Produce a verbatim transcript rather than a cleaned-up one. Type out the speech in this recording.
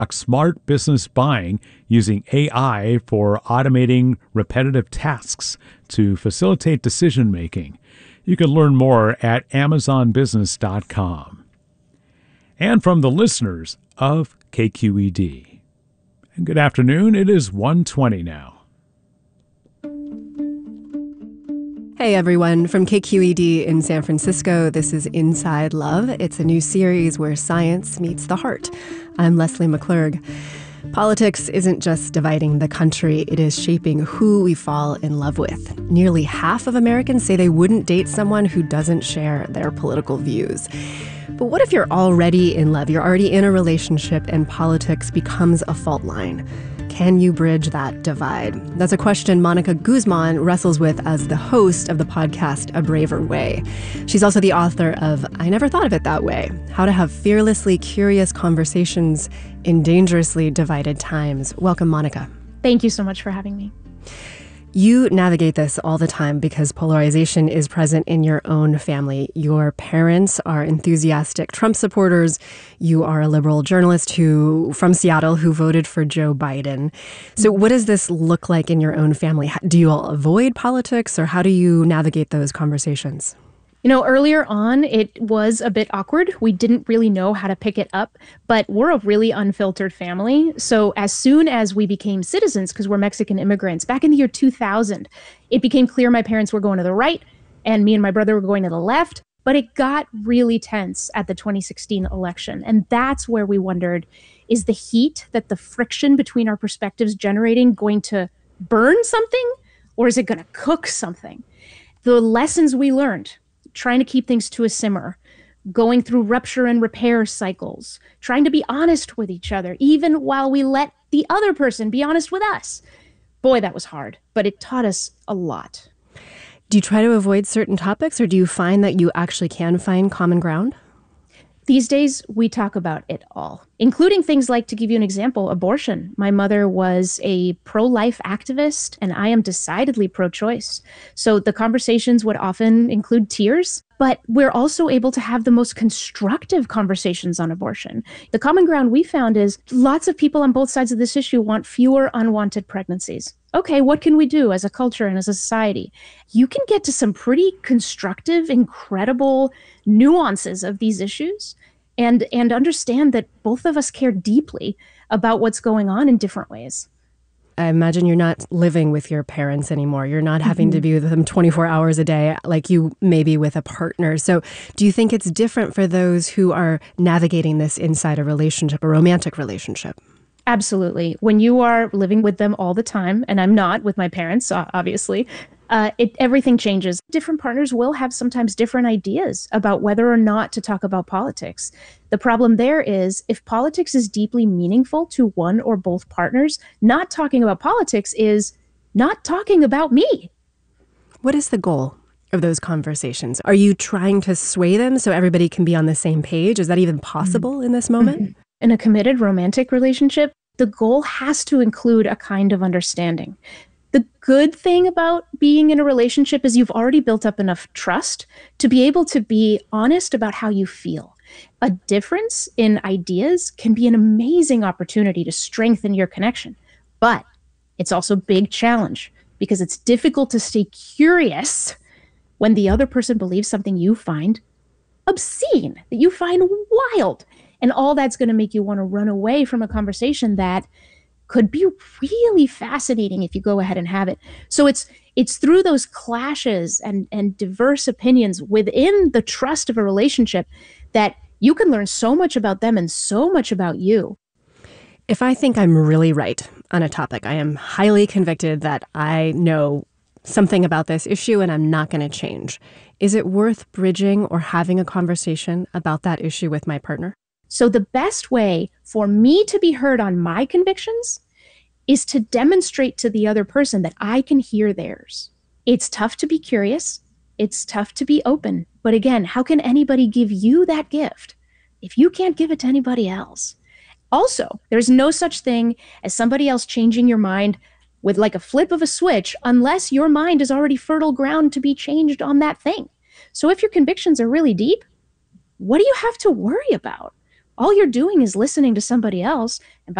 smart business buying using A I for automating repetitive tasks to facilitate decision making. You can learn more at amazon business dot com. And from the listeners of K Q E D. And good afternoon. It is one twenty now. Hey everyone, from K Q E D in San Francisco, this is Inside Love. It's a new series where science meets the heart. I'm Leslie McClurg. Politics isn't just dividing the country, it is shaping who we fall in love with. Nearly half of Americans say they wouldn't date someone who doesn't share their political views. But what if you're already in love, you're already in a relationship, and politics becomes a fault line? Can you bridge that divide? That's a question Monica Guzman wrestles with as the host of the podcast A Braver Way. She's also the author of I Never Thought of It That Way, How to Have Fearlessly Curious Conversations in Dangerously Divided Times. Welcome, Monica. Thank you so much for having me. You navigate this all the time because polarization is present in your own family. Your parents are enthusiastic Trump supporters. You are a liberal journalist who from Seattle who voted for Joe Biden. So what does this look like in your own family? Do you all avoid politics, or how do you navigate those conversations? You know, earlier on, it was a bit awkward. We didn't really know how to pick it up, but we're a really unfiltered family. So as soon as we became citizens, because we're Mexican immigrants, back in the year two thousand, it became clear my parents were going to the right and me and my brother were going to the left. But it got really tense at the twenty sixteen election. And that's where we wondered, is the heat that the friction between our perspectives generating going to burn something, or is it going to cook something? The lessons we learned, trying to keep things to a simmer, going through rupture and repair cycles, trying to be honest with each other, even while we let the other person be honest with us. Boy, that was hard, but it taught us a lot. Do you try to avoid certain topics, or do you find that you actually can find common ground? These days, we talk about it all, including things like, to give you an example, abortion. My mother was a pro-life activist, and I am decidedly pro-choice. So the conversations would often include tears, but we're also able to have the most constructive conversations on abortion. The common ground we found is lots of people on both sides of this issue want fewer unwanted pregnancies. Okay, what can we do as a culture and as a society? You can get to some pretty constructive, incredible nuances of these issues and, and understand that both of us care deeply about what's going on in different ways. I imagine you're not living with your parents anymore. You're not having mm-hmm. to be with them twenty-four hours a day like you may be with a partner. So do you think it's different for those who are navigating this inside a relationship, a romantic relationship? Absolutely. When you are living with them all the time, and I'm not with my parents, obviously, uh, it, everything changes. Different partners will have sometimes different ideas about whether or not to talk about politics. The problem there is if politics is deeply meaningful to one or both partners, not talking about politics is not talking about me. What is the goal of those conversations? Are you trying to sway them so everybody can be on the same page? Is that even possible mm-hmm. in this moment? Mm-hmm. In a committed romantic relationship, the goal has to include a kind of understanding. The good thing about being in a relationship is you've already built up enough trust to be able to be honest about how you feel. A difference in ideas can be an amazing opportunity to strengthen your connection, but it's also a big challenge because it's difficult to stay curious when the other person believes something you find obscene, that you find wild. And all that's going to make you want to run away from a conversation that could be really fascinating if you go ahead and have it. So it's it's through those clashes and, and diverse opinions within the trust of a relationship that you can learn so much about them and so much about you. If I think I'm really right on a topic, I am highly convicted that I know something about this issue and I'm not going to change. Is it worth bridging or having a conversation about that issue with my partner? So the best way for me to be heard on my convictions is to demonstrate to the other person that I can hear theirs. It's tough to be curious. It's tough to be open. But again, how can anybody give you that gift if you can't give it to anybody else? Also, there's no such thing as somebody else changing your mind with like a flip of a switch unless your mind is already fertile ground to be changed on that thing. So if your convictions are really deep, what do you have to worry about? all you're doing is listening to somebody else. And